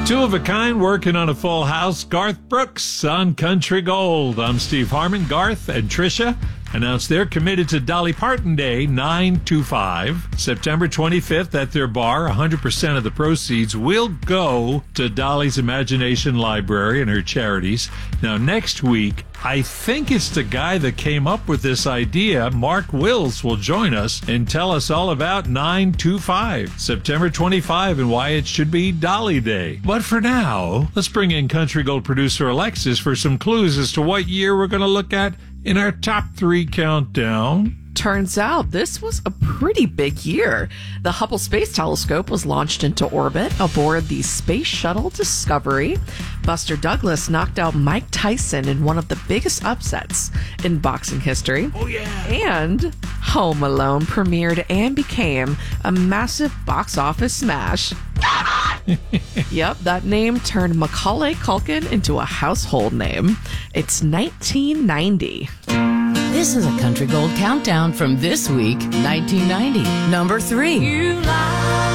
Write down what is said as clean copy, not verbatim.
Two of a kind working on a full house. Garth Brooks on Country Gold. I'm Steve Harmon. Garth and Trisha announced they're committed to Dolly Parton Day 925, September 25th at their bar. 100% of the proceeds will go to Dolly's Imagination Library and her charities. Now, next week, I think it's the guy that came up with this idea. Mark Wills will join us and tell us all about 925, September 25, and why it should be Dolly Day. But for now, let's bring in Country Gold producer Alexis for some clues as to what year we're going to look at in our top 3 countdown. Turns out this was a pretty big year. The Hubble Space Telescope was launched into orbit aboard the Space Shuttle Discovery. Buster Douglas knocked out Mike Tyson in one of the biggest upsets in boxing history. Oh, yeah. And Home Alone premiered and became a massive box office smash. Yep, that name turned Macaulay Culkin into a household name. It's 1990. This is a Country Gold countdown from this week, 1990. Number 3. You lie.